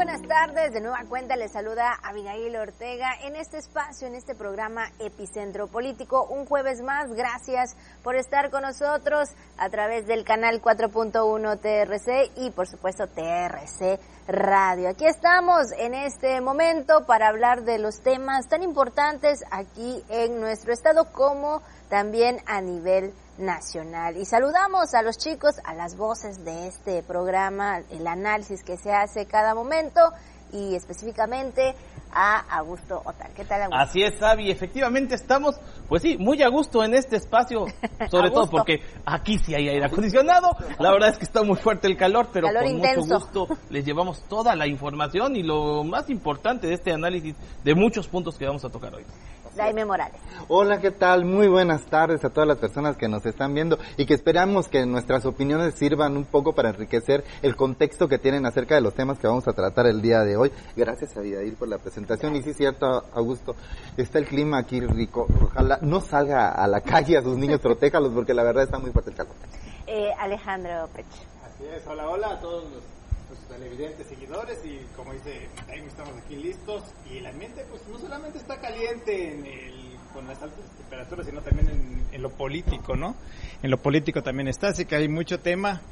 buenas tardes, de nueva cuenta les saluda Abigail Ortega en este espacio, en este programa Epicentro Político, un jueves más. Gracias por estar con nosotros a través del canal 4.1 TRC y por supuesto TRC Radio. Aquí estamos en este momento para hablar de los temas tan importantes aquí en nuestro estado como también a nivel nacional. Y saludamos a los chicos, a las voces de este programa, el análisis que se hace cada momento y específicamente a Augusto Otal. ¿Qué tal, Augusto? Así es, Abby, efectivamente estamos, pues sí, muy a gusto en este espacio, sobre todo porque aquí sí hay aire acondicionado, la verdad es que está muy fuerte el calor, pero calor con intenso. Mucho gusto les llevamos toda la información y lo más importante de este análisis de muchos puntos que vamos a tocar hoy. Jaime Morales. Hola, ¿qué tal? Muy buenas tardes a todas las personas que nos están viendo y que esperamos que nuestras opiniones sirvan un poco para enriquecer el contexto que tienen acerca de los temas que vamos a tratar el día de hoy. Gracias a Abigail por la presentación. Y sí, cierto, Augusto, está el clima aquí rico. Ojalá no salga a la calle a sus niños, protéjalos porque la verdad está muy fuerte el calor. Alejandro Pech. Así es, hola a todos los televidentes, seguidores, y como dice Jaime, estamos aquí listos y el ambiente pues no solamente está caliente con las altas temperaturas, sino también en lo político, ¿no? En lo político también está, así que hay mucho tema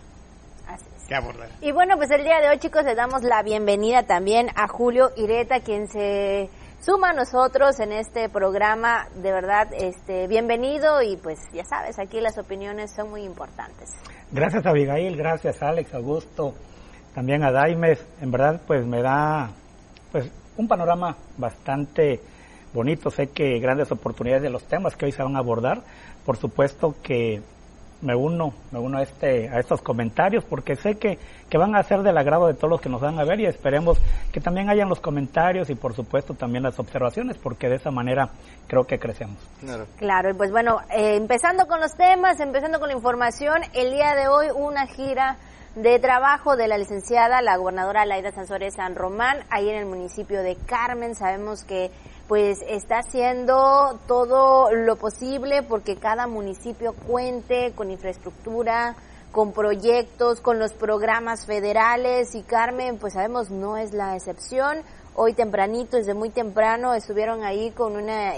que abordar. Y bueno, pues el día de hoy, chicos, les damos la bienvenida también a Julio Ireta, quien se suma a nosotros en este programa. De verdad, bienvenido, y pues ya sabes, aquí las opiniones son muy importantes. Gracias, Abigail, gracias, Alex, Augusto, también a Daimes. En verdad, pues me da pues un panorama bastante bonito. Sé que grandes oportunidades de los temas que hoy se van a abordar. Por supuesto que me uno a estos comentarios, porque sé que van a ser del agrado de todos los que nos van a ver, y esperemos que también hayan los comentarios y por supuesto también las observaciones, porque de esa manera creo que crecemos. Claro, y pues bueno, empezando con los temas, empezando con la información, el día de hoy una gira de trabajo de la licenciada, la gobernadora Laida Sansores San Román, ahí en el municipio de Carmen. Sabemos que pues está haciendo todo lo posible porque cada municipio cuente con infraestructura, con proyectos, con los programas federales, y Carmen, pues sabemos, no es la excepción. Hoy tempranito, desde muy temprano, estuvieron ahí con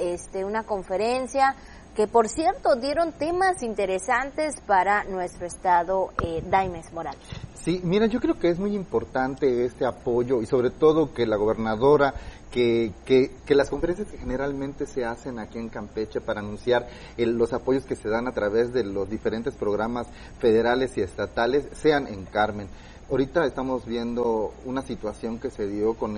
una conferencia que, por cierto, dieron temas interesantes para nuestro estado. Daimes Morales. Sí, mira, yo creo que es muy importante este apoyo y sobre todo que la gobernadora, que las conferencias que generalmente se hacen aquí en Campeche para anunciar los apoyos que se dan a través de los diferentes programas federales y estatales sean en Carmen. Ahorita estamos viendo una situación que se dio con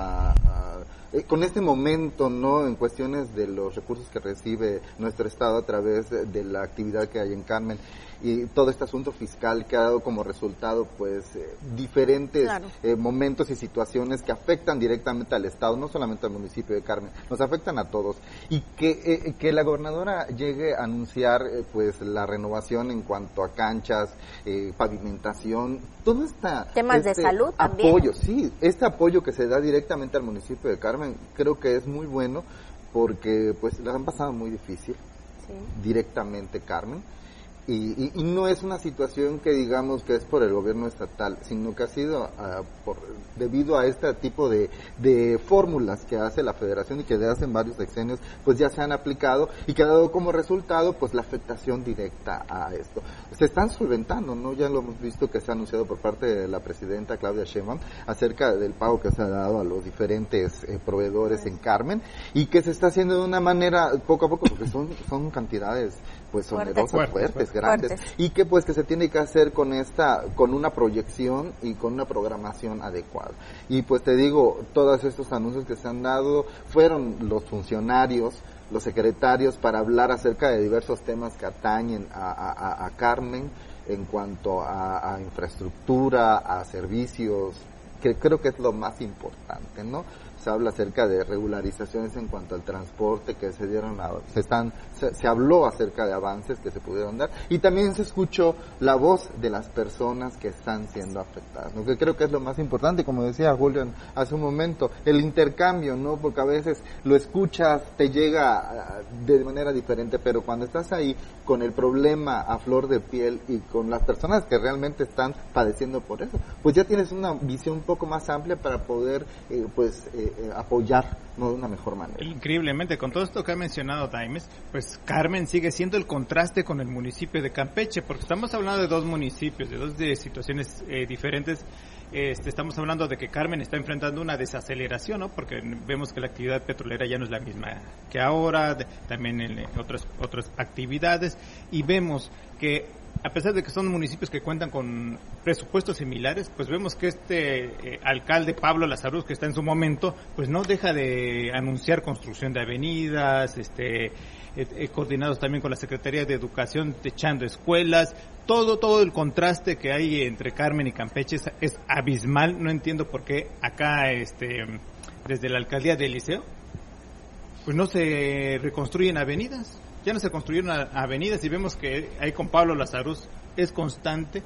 este momento, ¿no? En cuestiones de los recursos que recibe nuestro estado a través de la actividad que hay en Carmen, y todo este asunto fiscal que ha dado como resultado pues diferentes momentos y situaciones que afectan directamente al estado, no solamente al municipio de Carmen, nos afectan a todos, y que la gobernadora llegue a anunciar pues la renovación en cuanto a canchas, pavimentación, todo temas de salud apoyo, también. Sí, este apoyo que se da directamente al municipio de Carmen creo que es muy bueno, porque pues la han pasado muy difícil, directamente Carmen. Y no es una situación que digamos que es por el gobierno estatal, sino que ha sido debido a este tipo de fórmulas que hace la federación y que de hace varios sexenios pues ya se han aplicado, y que ha dado como resultado pues la afectación directa a esto. Se están solventando, ¿no? Ya lo hemos visto que se ha anunciado por parte de la presidenta Claudia Sheinbaum acerca del pago que se ha dado a los diferentes proveedores en Carmen, y que se está haciendo de una manera poco a poco, porque son cantidades pues onerosas, fuertes, grandes, y que pues que se tiene que hacer con una proyección y con una programación adecuada. Y pues te digo, todos estos anuncios que se han dado fueron los funcionarios, los secretarios, para hablar acerca de diversos temas que atañen a Carmen en cuanto a infraestructura, a servicios, que creo que es lo más importante, ¿no? se habla acerca de regularizaciones en cuanto al transporte que se dieron, se habló acerca de avances que se pudieron dar, y también se escuchó la voz de las personas que están siendo afectadas, ¿no? Que creo que es lo más importante, como decía Julio hace un momento, el intercambio, ¿no? Porque a veces lo escuchas, te llega de manera diferente, pero cuando estás ahí con el problema a flor de piel y con las personas que realmente están padeciendo por eso, pues ya tienes una visión un poco más amplia para poder apoyar, ¿no?, de una mejor manera. Increíblemente, con todo esto que ha mencionado Daimes, pues Carmen sigue siendo el contraste con el municipio de Campeche, porque estamos hablando de dos municipios, de dos situaciones diferentes. Estamos hablando de que Carmen está enfrentando una desaceleración, ¿no? Porque vemos que la actividad petrolera ya no es la misma que ahora, también en otras actividades, y vemos que a pesar de que son municipios que cuentan con presupuestos similares, pues vemos que alcalde Pablo Lazarus, que está en su momento, pues no deja de anunciar construcción de avenidas, coordinados también con la Secretaría de Educación, techando escuelas. Todo el contraste que hay entre Carmen y Campeche es abismal. No entiendo por qué acá, desde la alcaldía de Eliseo, pues no se reconstruyen avenidas. Ya no se construyeron avenidas, y vemos que ahí con Pablo Lazarus es constante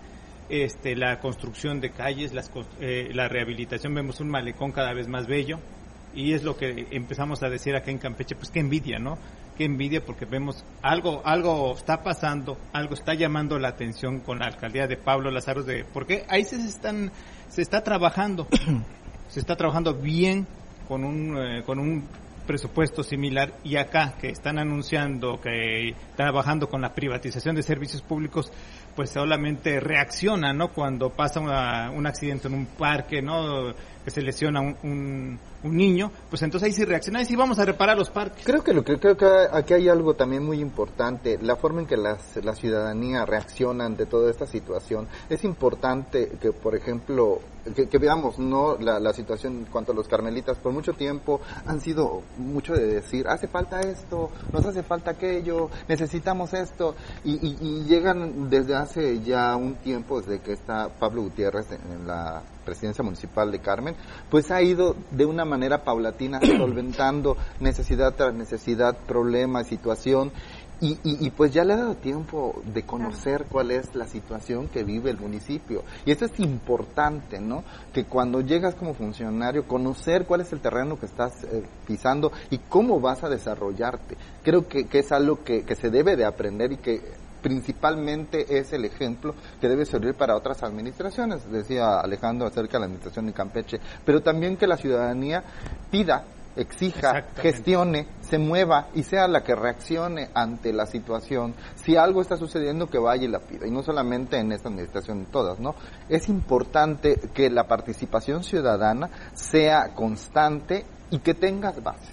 la construcción de calles, la rehabilitación. Vemos un malecón cada vez más bello, y es lo que empezamos a decir acá en Campeche, pues qué envidia, ¿no? Qué envidia, porque vemos algo está pasando, algo está llamando la atención con la alcaldía de Pablo Lazarus, porque ahí se está trabajando, se está trabajando bien con un presupuesto similar, y acá que están anunciando que están trabajando con la privatización de servicios públicos, pues solamente reacciona, ¿no? Cuando pasa un accidente en un parque, ¿no?, que se lesiona un niño, pues entonces ahí sí reacciona, y sí vamos a reparar los parques. Creo que aquí hay algo también muy importante, la forma en que la ciudadanía reacciona ante toda esta situación. Es importante que, por ejemplo, que veamos, ¿no?, la situación en cuanto a los carmelitas. Por mucho tiempo han sido mucho de decir, hace falta esto, nos hace falta aquello, necesitamos esto, y llegan desde hace ya un tiempo, desde que está Pablo Gutiérrez en la presidencia municipal de Carmen, pues ha ido de una manera paulatina solventando necesidad tras necesidad, problema, situación, y pues ya le ha dado tiempo de conocer cuál es la situación que vive el municipio. Y esto es importante, ¿no? Que cuando llegas como funcionario, conocer cuál es el terreno que estás pisando y cómo vas a desarrollarte. Creo que es algo que se debe de aprender, y que principalmente es el ejemplo que debe servir para otras administraciones. Decía Alejandro acerca de la administración de Campeche, pero también que la ciudadanía pida, exija, gestione, se mueva y sea la que reaccione ante la situación. Si algo está sucediendo, que vaya y la pida, y no solamente en esta administración, en todas, ¿no? Es importante que la participación ciudadana sea constante y que tengas bases,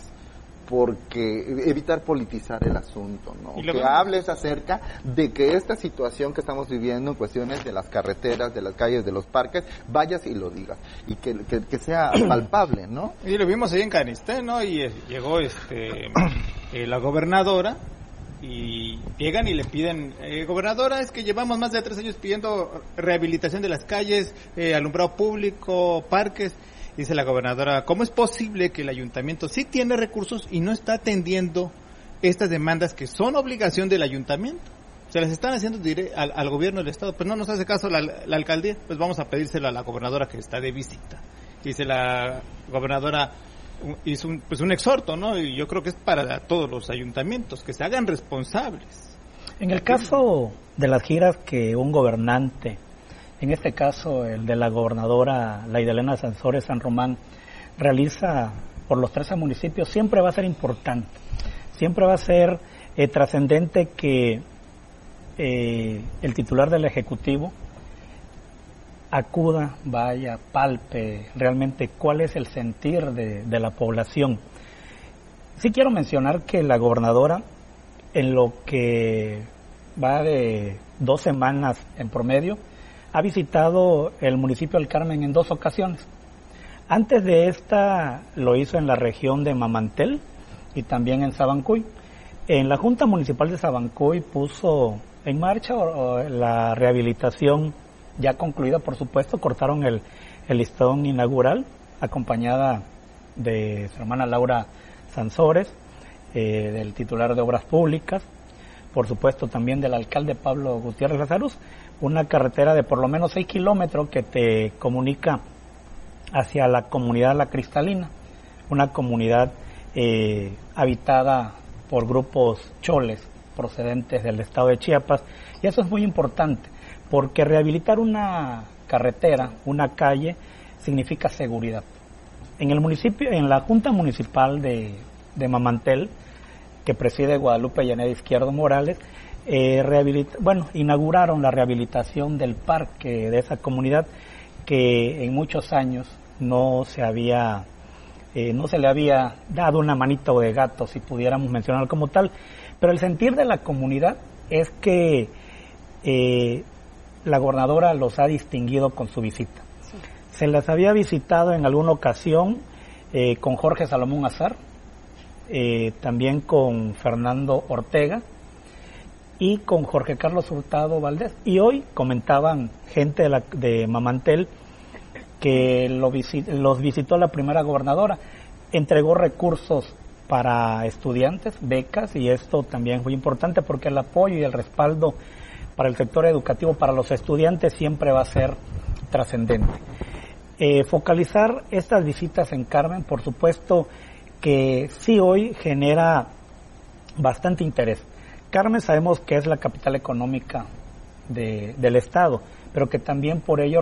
porque evitar politizar el asunto, ¿no? Que hables acerca de que esta situación que estamos viviendo en cuestiones de las carreteras, de las calles, de los parques, vayas y lo digas, y que sea palpable, ¿no? Y lo vimos ahí en Canistén, ¿no? Y llegó la gobernadora, y llegan y le piden, gobernadora, es que llevamos más de 3 años pidiendo rehabilitación de las calles, alumbrado público, parques. Dice la gobernadora, ¿cómo es posible que el ayuntamiento sí tiene recursos y no está atendiendo estas demandas que son obligación del ayuntamiento? Se las están haciendo al gobierno del estado, pues no nos hace caso la alcaldía, pues vamos a pedírselo a la gobernadora que está de visita. Dice la gobernadora, hizo un exhorto, ¿no? Y yo creo que es para todos los ayuntamientos, que se hagan responsables. En el caso de las giras que un gobernante, en este caso el de la gobernadora Laidelena Sansores San Román, realiza por los 13 municipios, siempre va a ser importante, siempre va a ser trascendente que el titular del Ejecutivo acuda, vaya, palpe realmente cuál es el sentir de la población. Sí quiero mencionar que la gobernadora, en lo que va de 2 semanas en promedio, ha visitado el municipio del Carmen en 2 ocasiones. Antes de esta lo hizo en la región de Mamantel y también en Sabancuy. En la Junta Municipal de Sabancuy puso en marcha la rehabilitación ya concluida, por supuesto, cortaron el listón inaugural, acompañada de su hermana Laura Sansores, del titular de Obras Públicas, por supuesto también del alcalde Pablo Gutiérrez Lazarus, una carretera de por lo menos 6 kilómetros que te comunica hacia la comunidad La Cristalina, una comunidad habitada por grupos choles procedentes del estado de Chiapas, y eso es muy importante, porque rehabilitar una carretera, una calle, significa seguridad. En el municipio, en la Junta Municipal de Mamantel, que preside Guadalupe Yaneda Izquierdo Morales, inauguraron la rehabilitación del parque de esa comunidad que en muchos años no se le había dado una manito de gato, si pudiéramos mencionarlo como tal, pero el sentir de la comunidad es que la gobernadora los ha distinguido con su visita. Sí. Se las había visitado en alguna ocasión con Jorge Salomón Azar, también con Fernando Ortega y con Jorge Carlos Hurtado Valdés, y hoy comentaban gente de Mamantel que los visitó la primera gobernadora, entregó recursos para estudiantes, becas, y esto también es muy importante porque el apoyo y el respaldo para el sector educativo, para los estudiantes, siempre va a ser trascendente. Focalizar estas visitas en Carmen, por supuesto que sí hoy genera bastante interés. Carmen sabemos que es la capital económica del estado, pero que también por ello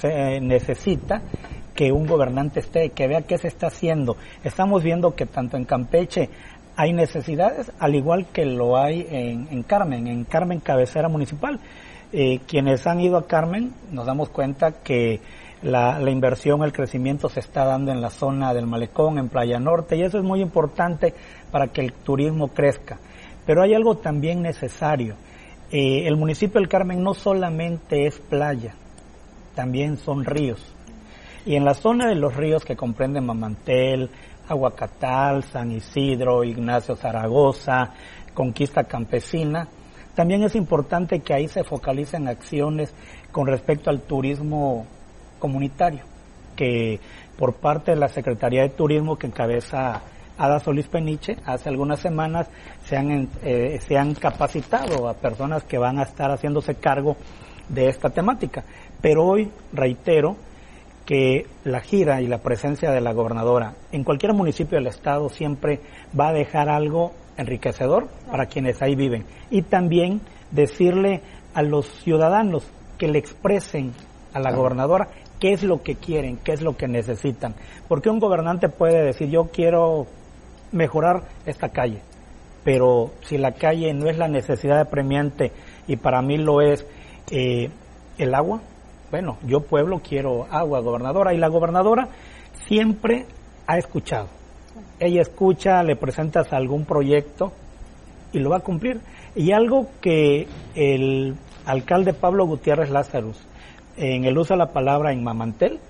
necesita que un gobernante esté, que vea qué se está haciendo. Estamos viendo que tanto en Campeche hay necesidades, al igual que lo hay en Carmen cabecera municipal. Quienes han ido a Carmen nos damos cuenta que la inversión, el crecimiento se está dando en la zona del Malecón, en Playa Norte, y eso es muy importante para que el turismo crezca. Pero hay algo también necesario. El municipio del Carmen no solamente es playa, también son ríos. Y en la zona de los ríos que comprenden Mamantel, Aguacatal, San Isidro, Ignacio Zaragoza, Conquista Campesina, también es importante que ahí se focalicen acciones con respecto al turismo comunitario, que por parte de la Secretaría de Turismo que encabeza Ada Solís Peniche, hace algunas semanas se han capacitado a personas que van a estar haciéndose cargo de esta temática. Pero hoy reitero que la gira y la presencia de la gobernadora en cualquier municipio del estado siempre va a dejar algo enriquecedor para quienes ahí viven, y también decirle a los ciudadanos que le expresen a la gobernadora qué es lo que quieren, qué es lo que necesitan, porque un gobernante puede decir yo quiero mejorar esta calle, pero si la calle no es la necesidad apremiante, y para mí lo es el agua, bueno, yo pueblo quiero agua, gobernadora, y la gobernadora siempre ha escuchado. Ella escucha, le presentas algún proyecto y lo va a cumplir. Y algo que el alcalde Pablo Gutiérrez Lazarus, en el uso de la palabra en Mamantel,